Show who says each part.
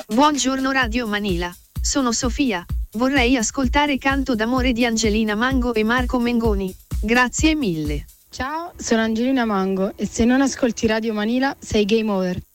Speaker 1: Buongiorno Radio Manila, sono Sofia, vorrei ascoltare Canto d'amore di Angelina Mango e Marco Mengoni, grazie mille.
Speaker 2: Ciao, sono Angelina Mango e se non ascolti Radio Manila sei game over.